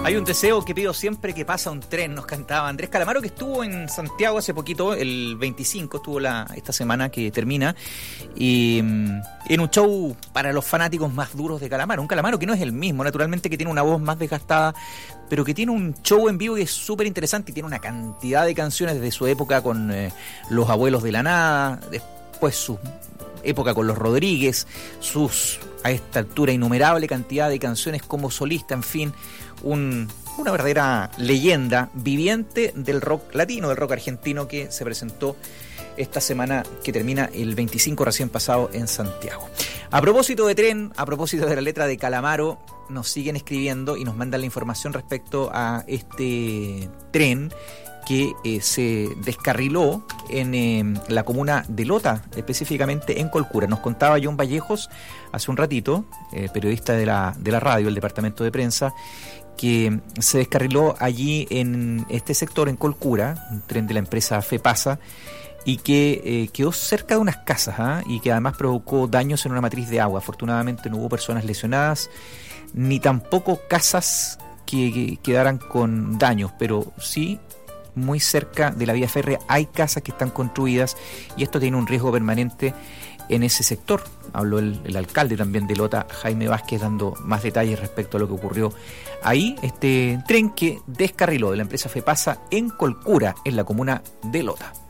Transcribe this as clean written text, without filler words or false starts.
Hay un deseo que pido siempre que pasa un tren, nos cantaba Andrés Calamaro, que estuvo en Santiago hace poquito, el 25, estuvo esta semana que termina, y en un show para los fanáticos más duros de Calamaro, un Calamaro que no es el mismo, naturalmente, que tiene una voz más desgastada, pero que tiene un show en vivo que es súper interesante y tiene una cantidad de canciones desde su época con Los Abuelos de la Nada, después su época con Los Rodríguez, a esta altura innumerable cantidad de canciones como solista, en fin, una verdadera leyenda viviente del rock latino, del rock argentino, que se presentó esta semana que termina el 25 recién pasado en Santiago. A propósito de tren, a propósito de la letra de Calamaro, nos siguen escribiendo y nos mandan la información respecto a este tren que se descarriló en la comuna de Lota, específicamente en Colcura. Nos contaba John Vallejos hace un ratito, periodista de la radio, el departamento de prensa, que se descarriló allí en este sector, en Colcura, un tren de la empresa FEPASA, y que quedó cerca de unas casas, y que además provocó daños en una matriz de agua. Afortunadamente no hubo personas lesionadas, ni tampoco casas que quedaran con daños, pero sí, muy cerca de la vía férrea hay casas que están construidas, y esto tiene un riesgo permanente en ese sector. Habló el alcalde también de Lota, Jaime Vázquez, dando más detalles respecto a lo que ocurrió ahí. Este tren que descarriló de la empresa FEPASA en Colcura, en la comuna de Lota.